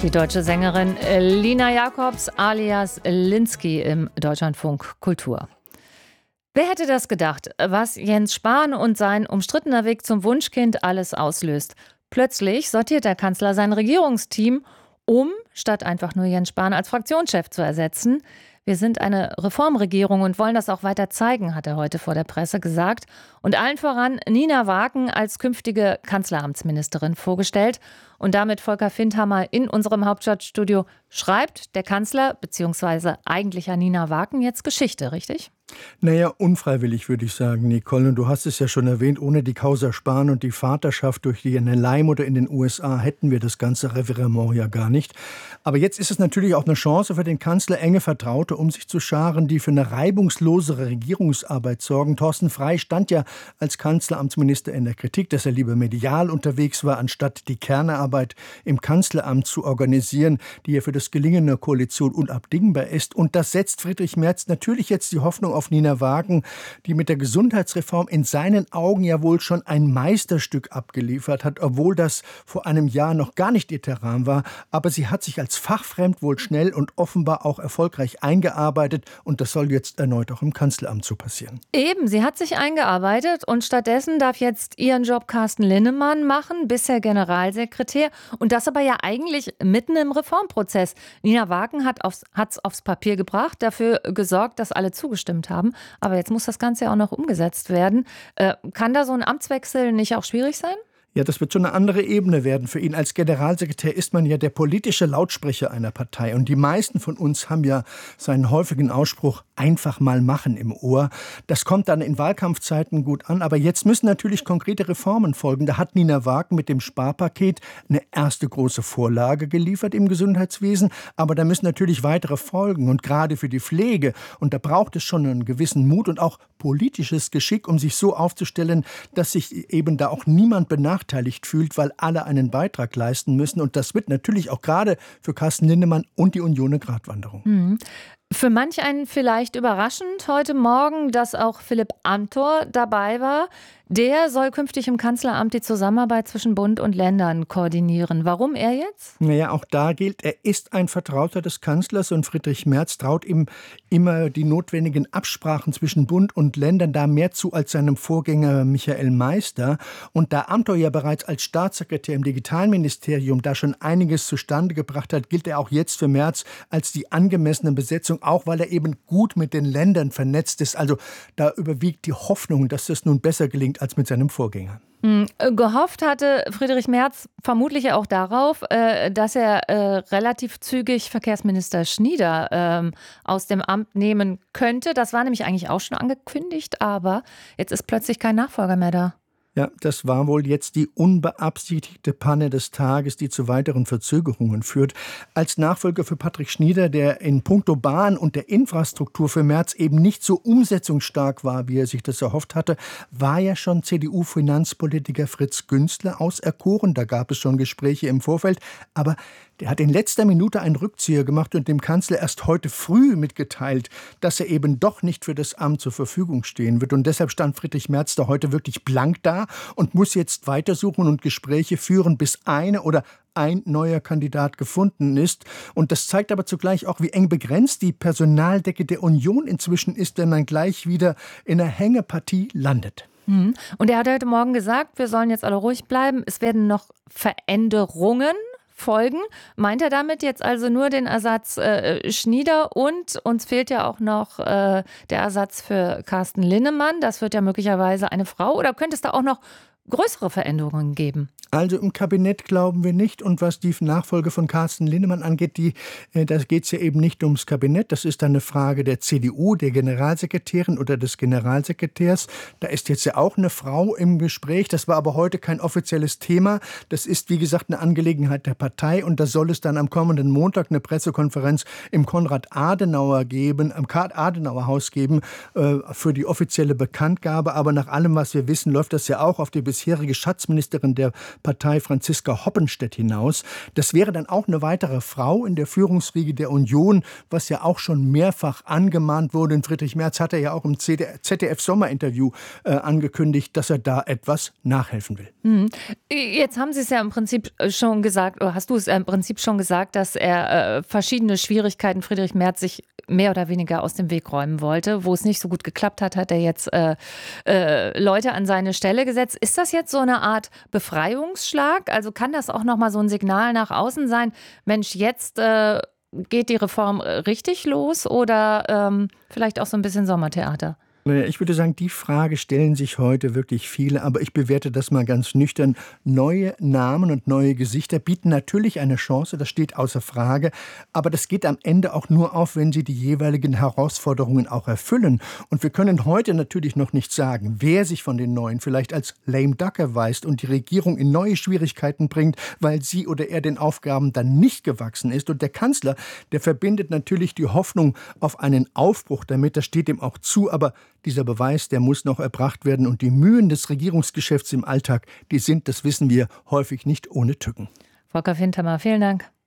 Die deutsche Sängerin Lina Jacobs alias Linsky im Deutschlandfunk Kultur. Wer hätte das gedacht, was Jens Spahn und sein umstrittener Weg zum Wunschkind alles auslöst? Plötzlich sortiert der Kanzler sein Regierungsteam statt einfach nur Jens Spahn als Fraktionschef zu ersetzen. Wir sind eine Reformregierung und wollen das auch weiter zeigen, hat er heute vor der Presse gesagt. Und allen voran Nina Wagen als künftige Kanzleramtsministerin vorgestellt. Und damit Volker Findhammer in unserem Hauptstadtstudio schreibt der Kanzler bzw. eigentlicher Nina Wagen jetzt Geschichte, richtig? Naja, unfreiwillig würde ich sagen, Nicole. Und du hast es ja schon erwähnt, ohne die Causa Spahn und die Vaterschaft durch die Leihmutter in den USA hätten wir das ganze Revirement ja gar nicht. Aber jetzt ist es natürlich auch eine Chance für den Kanzler, enge Vertraute um sich zu scharen, die für eine reibungslosere Regierungsarbeit sorgen. Thorsten Frey stand ja als Kanzleramtsminister in der Kritik, dass er lieber medial unterwegs war, anstatt die Kernarbeit im Kanzleramt zu organisieren, die ja für das Gelingen der Koalition unabdingbar ist. Und das setzt Friedrich Merz natürlich jetzt die Hoffnung auf Nina Wagen, die mit der Gesundheitsreform in seinen Augen ja wohl schon ein Meisterstück abgeliefert hat, obwohl das vor einem Jahr noch gar nicht ihr Terrain war. Aber sie hat sich als fachfremd wohl schnell und offenbar auch erfolgreich eingearbeitet. Und das soll jetzt erneut auch im Kanzleramt so passieren. Eben, sie hat sich eingearbeitet und stattdessen darf jetzt ihren Job Carsten Linnemann machen, bisher Generalsekretär. Und das aber ja eigentlich mitten im Reformprozess. Nina Wagen hat es aufs Papier gebracht, dafür gesorgt, dass alle zugestimmt haben. Aber jetzt muss das Ganze ja auch noch umgesetzt werden. Kann da so ein Amtswechsel nicht auch schwierig sein? Ja, das wird so eine andere Ebene werden für ihn. Als Generalsekretär ist man ja der politische Lautsprecher einer Partei. Und die meisten von uns haben ja seinen häufigen Ausspruch einfach mal machen im Ohr. Das kommt dann in Wahlkampfzeiten gut an. Aber jetzt müssen natürlich konkrete Reformen folgen. Da hat Nina Wagen mit dem Sparpaket eine erste große Vorlage geliefert im Gesundheitswesen. Aber da müssen natürlich weitere folgen. Und gerade für die Pflege. Und da braucht es schon einen gewissen Mut und auch politisches Geschick, um sich so aufzustellen, dass sich eben da auch niemand benachteiligt fühlt, weil alle einen Beitrag leisten müssen. Und das wird natürlich auch gerade für Carsten Linnemann und die Union eine Gratwanderung. Mhm. Für manch einen vielleicht überraschend heute Morgen, dass auch Philipp Amthor dabei war. Der soll künftig im Kanzleramt die Zusammenarbeit zwischen Bund und Ländern koordinieren. Warum er jetzt? Naja, auch da gilt, er ist ein Vertrauter des Kanzlers und Friedrich Merz traut ihm immer die notwendigen Absprachen zwischen Bund und Ländern da mehr zu als seinem Vorgänger Michael Meister. Und da Amthor ja bereits als Staatssekretär im Digitalministerium da schon einiges zustande gebracht hat, gilt er auch jetzt für Merz als die angemessene Besetzung, auch weil er eben gut mit den Ländern vernetzt ist. Also da überwiegt die Hoffnung, dass das nun besser gelingt als mit seinem Vorgänger. Gehofft hatte Friedrich Merz vermutlich auch darauf, dass er relativ zügig Verkehrsminister Schnieder aus dem Amt nehmen könnte. Das war nämlich eigentlich auch schon angekündigt, aber jetzt ist plötzlich kein Nachfolger mehr da. Ja, das war wohl jetzt die unbeabsichtigte Panne des Tages, die zu weiteren Verzögerungen führt. Als Nachfolger für Patrick Schnieder, der in puncto Bahn und der Infrastruktur für Merz eben nicht so umsetzungsstark war, wie er sich das erhofft hatte, war ja schon CDU-Finanzpolitiker Fritz Günzler auserkoren. Da gab es schon Gespräche im Vorfeld, aber der hat in letzter Minute einen Rückzieher gemacht und dem Kanzler erst heute früh mitgeteilt, dass er eben doch nicht für das Amt zur Verfügung stehen wird. Und deshalb stand Friedrich Merz da heute wirklich blank da und muss jetzt weitersuchen und Gespräche führen, bis eine oder ein neuer Kandidat gefunden ist. Und das zeigt aber zugleich auch, wie eng begrenzt die Personaldecke der Union inzwischen ist, wenn man gleich wieder in einer Hängepartie landet. Und er hat heute Morgen gesagt, wir sollen jetzt alle ruhig bleiben. Es werden noch Veränderungen folgen. Meint er damit jetzt also nur den Ersatz Schnieder und uns fehlt ja auch noch der Ersatz für Carsten Linnemann. Das wird ja möglicherweise eine Frau. Oder könnte es da auch noch größere Veränderungen geben? Also im Kabinett glauben wir nicht. Und was die Nachfolge von Carsten Linnemann angeht, da geht es ja eben nicht ums Kabinett. Das ist eine Frage der CDU, der Generalsekretärin oder des Generalsekretärs. Da ist jetzt ja auch eine Frau im Gespräch. Das war aber heute kein offizielles Thema. Das ist, wie gesagt, eine Angelegenheit der Partei. Und da soll es dann am kommenden Montag eine Pressekonferenz im Konrad-Adenauer-Haus geben für die offizielle Bekanntgabe. Aber nach allem, was wir wissen, läuft das ja auch auf die bisher bisherige Schatzministerin der Partei Franziska Hoppenstedt hinaus. Das wäre dann auch eine weitere Frau in der Führungsriege der Union, was ja auch schon mehrfach angemahnt wurde. Und Friedrich Merz hat ja auch im ZDF-Sommerinterview angekündigt, dass er da etwas nachhelfen will. Jetzt haben Sie es ja im Prinzip schon gesagt, oder hast du es im Prinzip schon gesagt, dass er verschiedene Schwierigkeiten Friedrich Merz sich mehr oder weniger aus dem Weg räumen wollte. Wo es nicht so gut geklappt hat, hat er jetzt Leute an seine Stelle gesetzt. Ist das jetzt so eine Art Befreiungsschlag? Also kann das auch nochmal so ein Signal nach außen sein? Mensch, jetzt geht die Reform richtig los oder vielleicht auch so ein bisschen Sommertheater? Ich würde sagen, die Frage stellen sich heute wirklich viele, aber ich bewerte das mal ganz nüchtern. Neue Namen und neue Gesichter bieten natürlich eine Chance, das steht außer Frage, aber das geht am Ende auch nur auf, wenn sie die jeweiligen Herausforderungen auch erfüllen. Und wir können heute natürlich noch nicht sagen, wer sich von den Neuen vielleicht als lame duck erweist und die Regierung in neue Schwierigkeiten bringt, weil sie oder er den Aufgaben dann nicht gewachsen ist. Und der Kanzler, der verbindet natürlich die Hoffnung auf einen Aufbruch damit, das steht ihm auch zu, aber dieser Beweis, der muss noch erbracht werden und die Mühen des Regierungsgeschäfts im Alltag, die sind, das wissen wir, häufig nicht ohne Tücken. Volker Fintermer, vielen Dank.